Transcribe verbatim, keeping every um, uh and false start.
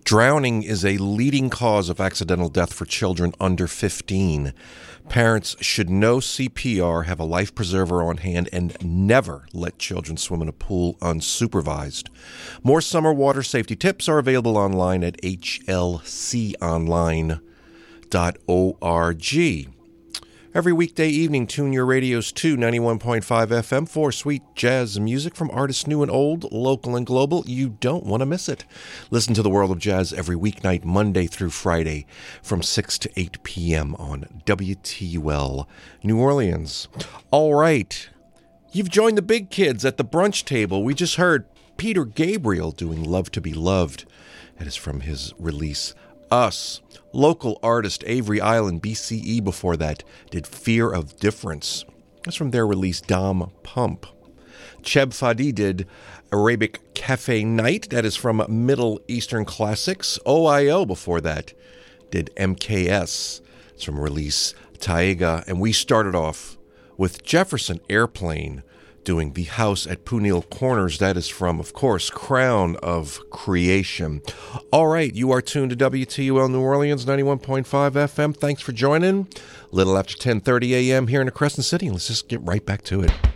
Drowning is a leading cause of accidental death for children under fifteen. Parents should know C P R, have a life preserver on hand, and never let children swim in a pool unsupervised. More summer water safety tips are available online at h l c online dot org. Every weekday evening, tune your radios to ninety-one point five F M for sweet jazz music from artists new and old, local and global. You don't want to miss it. Listen to the World of Jazz every weeknight, Monday through Friday, from six to eight p.m. on W T U L New Orleans. All right. You've joined the big kids at the brunch table. We just heard Peter Gabriel doing Love to Be Loved. That is from his release, Us. Local artist Avery Island, B C E before that, did Fear of Difference. That's from their release, Dom Pump. Cheb Fadi did Arabic Cafe Night. That is from Middle Eastern Classics. O I O before that did M K S. It's from release Taiga. And we started off with Jefferson Airplane doing The House at Punil Corners. That is from, of course, Crown of Creation. All right, you are tuned to W T U L New Orleans, ninety-one point five F M. Thanks for joining. Little after ten thirty a.m. here in the Crescent City. Let's just get right back to it.